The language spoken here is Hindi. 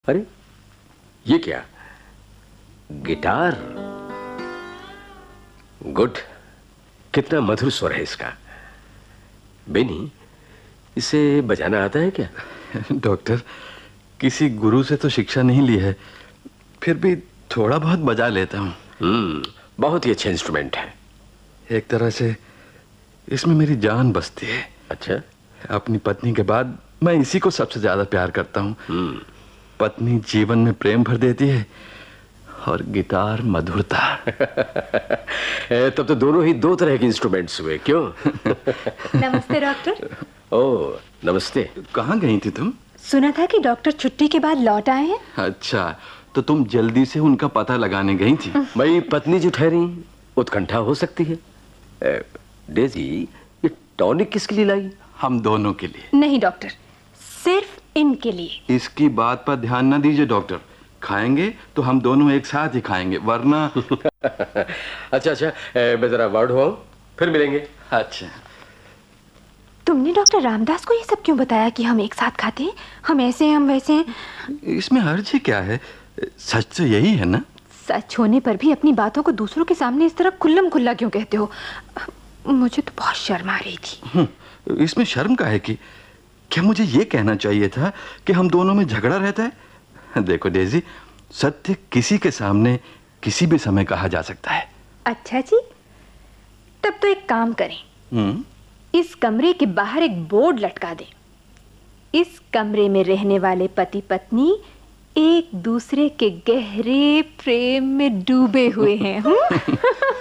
अरे ये क्या, गिटार? गुड, कितना मधुर स्वर है इसका। बेनी, इसे बजाना आता है क्या? डॉक्टर, किसी गुरु से तो शिक्षा नहीं ली है, फिर भी थोड़ा बहुत बजा लेता हूँ। बहुत ही अच्छा इंस्ट्रूमेंट है। एक तरह से इसमें मेरी जान बसती है। अच्छा? अपनी पत्नी के बाद मैं इसी को सबसे ज्यादा प्यार करता हूँ। पत्नी जीवन में प्रेम भर देती है और गिटार मधुरता। तब तो दोनों ही दो तरह के इंस्ट्रूमेंट्स हुए, क्यों? नमस्ते डॉक्टर। ओह, नमस्ते। कहाँ गई थी तुम? सुना था कि डॉक्टर छुट्टी के बाद लौट आए हैं। अच्छा, तो तुम जल्दी से उनका पता लगाने गई थी? भाई, पत्नी जो ठहरी, उत्कंठा हो सकती है। डेजी, ये टॉनिक किसके लिए लाई? हम दोनों के लिए। नहीं डॉक्टर, सिर्फ इनके लिए। इसकी बात पर ध्यान न दीजिए डॉक्टर। खाएंगे तो हम दोनों एक साथ ही खाएंगे, वरना। अच्छा, मैं जरा वार्ड हुआ हूं, फिर मिलेंगे। अच्छा। तुमने डॉक्टर रामदास को ये सब क्यों बताया कि हम एक साथ खाते हैं? हम ऐसे हैं, हम वैसे हैं। इसमें हर्ज क्या है? सच तो यही है ना? सच होने पर भी अपनी बातों को दूसरों के सामने इस तरह खुल्लम खुल्ला क्यों कहते हो? मुझे तो बहुत शर्म आ रही थी। इसमें शर्म का है कि क्या मुझे ये कहना चाहिए था कि हम दोनों में झगड़ा रहता है? देखो डेजी, सत्य किसी के सामने किसी भी समय कहा जा सकता है। अच्छा जी, तब तो एक काम करें। इस कमरे के बाहर एक बोर्ड लटका दें। इस कमरे में रहने वाले पति पत्नी एक दूसरे के गहरे प्रेम में डूबे हुए हैं।